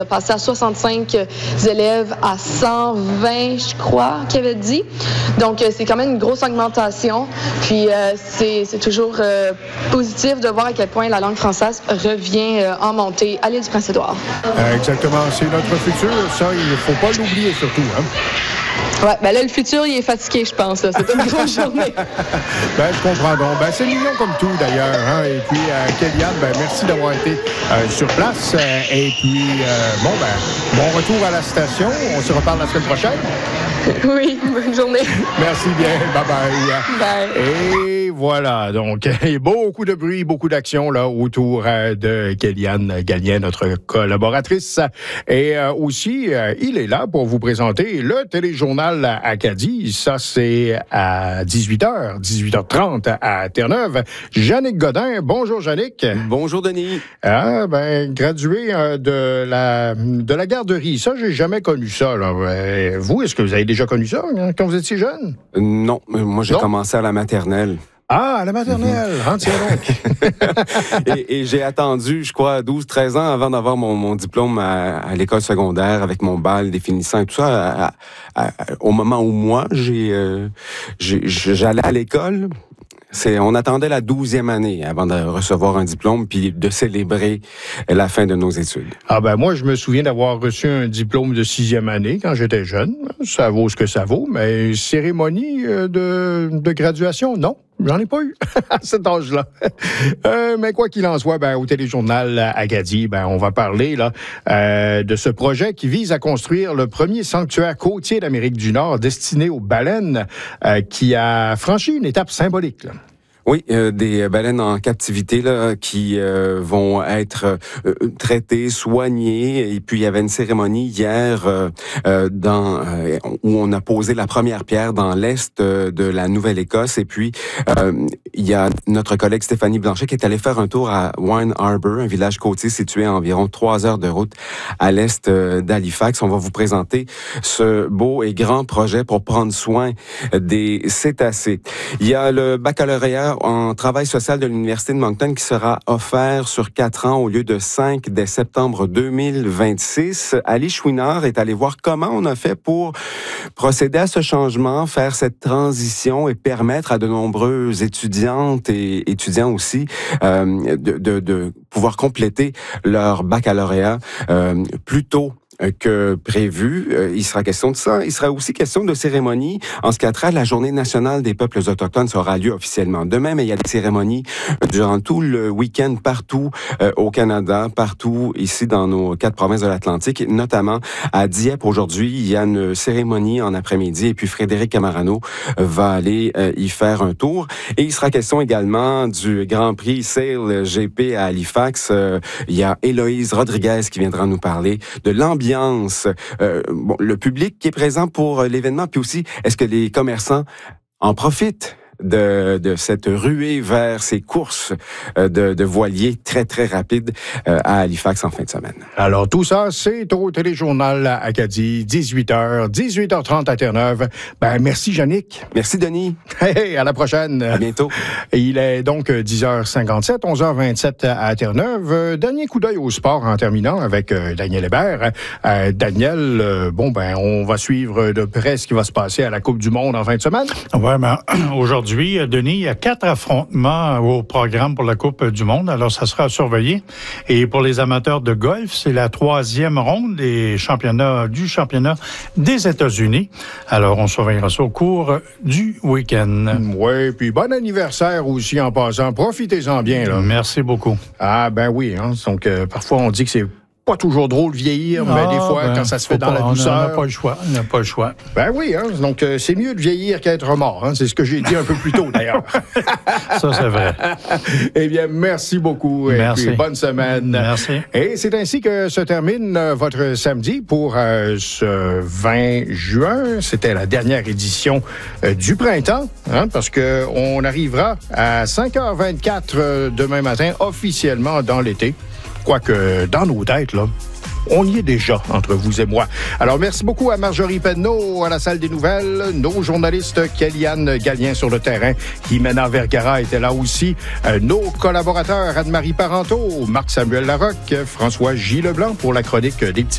Passer à 65 élèves à 120, je crois, qu'il avait dit. Donc, c'est quand même une grosse augmentation. Puis, c'est toujours positif de voir à quel point la langue française revient en montée à l'île du Prince-Édouard. Exactement. C'est notre futur. Ça, il ne faut pas l'oublier surtout. Hein? Ouais, ben là, le futur, il est fatigué, je pense. Là. C'est une grosse journée. Je comprends donc. C'est mignon comme tout, d'ailleurs. Hein? Et puis, Kéliane, merci d'avoir été sur place. Et puis, bon retour à la station. On se reparle la semaine prochaine. Oui, bonne journée. Merci bien. Bye-bye. Bye. Et voilà. Donc, beaucoup de bruit, beaucoup d'action là autour de Kéliane Gallien, notre collaboratrice. Et aussi, il est là pour vous présenter le téléjournal Acadie. Ça, c'est à 18h30 à Terre-Neuve. Jannick Godin. Bonjour, Jannick. Bonjour, Denis. Gradué de la garderie. Ça, j'ai jamais connu ça. Là. Vous, est-ce que vous avez déjà connu ça quand vous étiez jeune? Non, moi, j'ai commencé à la maternelle. Ah, à la maternelle, tiens donc. et j'ai attendu, je crois, 12-13 ans avant d'avoir mon diplôme à l'école secondaire avec mon bal définissant et tout ça. Au moment où moi, j'allais à l'école, on attendait la 12e année avant de recevoir un diplôme puis de célébrer la fin de nos études. Moi, je me souviens d'avoir reçu un diplôme de 6e année quand j'étais jeune. Ça vaut ce que ça vaut, mais cérémonie de graduation, non. J'en ai pas eu à cet âge-là. Mais quoi qu'il en soit, au téléjournal Acadie, on va parler là de ce projet qui vise à construire le premier sanctuaire côtier d'Amérique du Nord destiné aux baleines qui a franchi une étape symbolique. Là. Oui, des baleines en captivité là, qui vont être traitées, soignées. Et puis, il y avait une cérémonie hier où on a posé la première pierre dans l'est de la Nouvelle-Écosse. Et puis, il y a notre collègue Stéphanie Blanchet qui est allée faire un tour à Wine Harbour, un village côtier situé à environ 3 heures de route à l'est d'Halifax. On va vous présenter ce beau et grand projet pour prendre soin des cétacés. Il y a le baccalauréat en travail social de l'Université de Moncton qui sera offert sur 4 ans au lieu de 5 dès septembre 2026. Ali Chouinard est allé voir comment on a fait pour procéder à ce changement, faire cette transition et permettre à de nombreux étudiantes et étudiants aussi de pouvoir compléter leur baccalauréat plus tôt que prévu. Il sera question de ça. Il sera aussi question de cérémonies en ce qui a trait à la Journée nationale des peuples autochtones. Ça aura lieu officiellement demain, mais il y a des cérémonies durant tout le week-end partout au Canada, partout ici dans nos 4 provinces de l'Atlantique, notamment à Dieppe aujourd'hui. Il y a une cérémonie en après-midi et puis Frédéric Camarano va aller y faire un tour. Et il sera question également du Grand Prix Sail GP à Halifax. Il y a Héloïse Rodriguez qui viendra nous parler de l'ambiance. Le public qui est présent pour l'événement, puis aussi, est-ce que les commerçants en profitent de cette ruée vers ces courses de voiliers très, très rapides à Halifax en fin de semaine. Alors, tout ça, c'est au téléjournal Acadie, 18h30 à Terre-Neuve. Merci, Jannick. Merci, Denis. Hey, à la prochaine. À bientôt. Il est donc 10h57, 11h27 à Terre-Neuve. Dernier coup d'œil au sport en terminant avec Daniel Hébert. Daniel, on va suivre de près ce qui va se passer à la Coupe du Monde en fin de semaine. Ouais, aujourd'hui, Denis, il y a 4 affrontements au programme pour la Coupe du Monde. Alors, ça sera à surveiller. Et pour les amateurs de golf, c'est la 3e ronde du championnat des États-Unis. Alors, on surveillera ça au cours du week-end. Oui, puis bon anniversaire aussi en passant. Profitez-en bien, là. Merci beaucoup. Oui. Donc, parfois, on dit que c'est pas toujours drôle vieillir, mais des fois, quand ça se fait dans la douceur... On n'a pas le choix. Oui, donc c'est mieux de vieillir qu'être mort. C'est ce que j'ai dit un peu plus tôt, d'ailleurs. Ça, c'est vrai. Eh bien, merci beaucoup. Merci. Et puis, bonne semaine. Merci. Et c'est ainsi que se termine votre samedi pour ce 20 juin. C'était la dernière édition du printemps, parce qu'on arrivera à 5h24 demain matin, officiellement dans l'été. Quoique, dans nos têtes, là, on y est déjà, entre vous et moi. Alors, merci beaucoup à Marjorie Penneau, à la salle des nouvelles, nos journalistes, Kéliane Gallien sur le terrain, Jimena Vergara était là aussi, nos collaborateurs, Anne-Marie Parenteau, Marc-Samuel Larocque, François J. Leblanc pour la chronique des petits